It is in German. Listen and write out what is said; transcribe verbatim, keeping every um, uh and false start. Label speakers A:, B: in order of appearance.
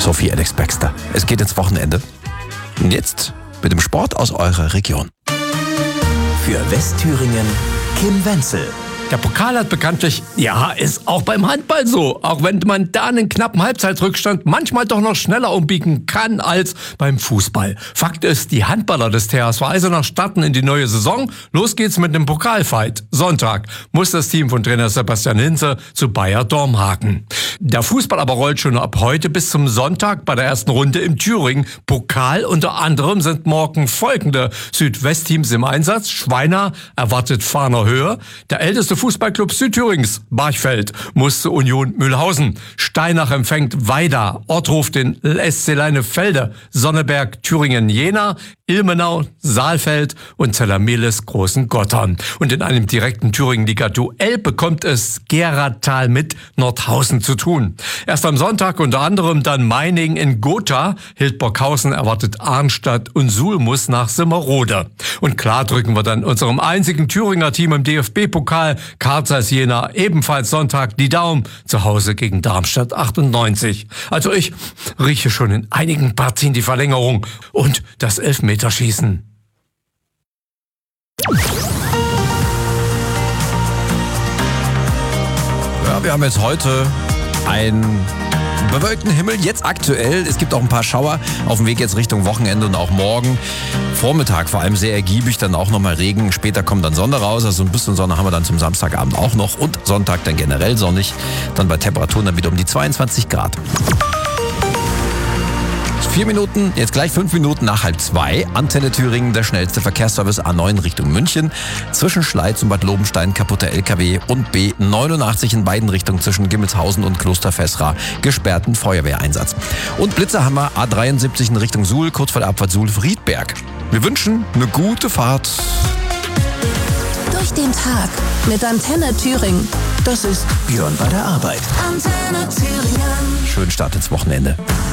A: Sophie Alex Baxter. Es geht ins Wochenende. Und jetzt mit dem Sport aus eurer Region.
B: Für Westthüringen Kim Wenzel.
C: Der Pokal hat bekanntlich, ja, ist auch beim Handball so, auch wenn man da einen knappen Halbzeitrückstand manchmal doch noch schneller umbiegen kann als beim Fußball. Fakt ist, die Handballer des T H S V Eisenach starten in die neue Saison. Los geht's mit dem Pokalfight. Sonntag muss das Team von Trainer Sebastian Hinze zu Bayer Dormhagen. Der Fußball aber rollt schon ab heute bis zum Sonntag bei der ersten Runde im Thüringen. Pokal unter anderem sind morgen folgende Südwestteams im Einsatz. Schweiner erwartet Fahner Höhe. Der älteste Fußballclub Südthürings, Barchfeld, muss zur Union Mühlhausen. Steinach empfängt Weida. Ortruf den S C Leinefelde. Sonneberg, Thüringen, Jena. Ilmenau, Saalfeld und Zellermeles Großen Gottern. Und in einem direkten Thüringen-Liga-Duell bekommt es Geratal mit Nordhausen zu tun. Erst am Sonntag unter anderem dann Meiningen in Gotha. Hildburghausen erwartet Arnstadt und Suhl muss nach Simmerode. Und klar drücken wir dann unserem einzigen Thüringer Team im D F B-Pokal, Carl Zeiss Jena, ebenfalls Sonntag die Daumen, zu Hause gegen Darmstadt achtundneunzig. Also ich rieche schon in einigen Partien die Verlängerung und das Elfmeterschießen.
A: Ja, wir haben jetzt heute einen bewölkten Himmel, jetzt aktuell. Es gibt auch ein paar Schauer auf dem Weg jetzt Richtung Wochenende und auch morgen. Vormittag vor allem sehr ergiebig, dann auch nochmal Regen. Später kommt dann Sonne raus, also ein bisschen Sonne haben wir dann zum Samstagabend auch noch. Und Sonntag dann generell sonnig, dann bei Temperaturen dann wieder um die zweiundzwanzig Grad. Vier Minuten, jetzt gleich fünf Minuten nach halb zwei. Antenne Thüringen, der schnellste Verkehrsservice A neun Richtung München. Zwischen Schleiz und Bad Lobenstein kaputter L K W und B neunundachtzig in beiden Richtungen zwischen Gimmelshausen und Klosterfessra gesperrten Feuerwehreinsatz. Und Blitzerhammer A dreiundsiebzig in Richtung Suhl, kurz vor der Abfahrt Suhl-Friedberg. Wir wünschen eine gute Fahrt.
D: Durch den Tag mit Antenne Thüringen.
B: Das ist Björn bei der Arbeit.
D: Antenne Thüringen.
A: Schönen Start ins Wochenende.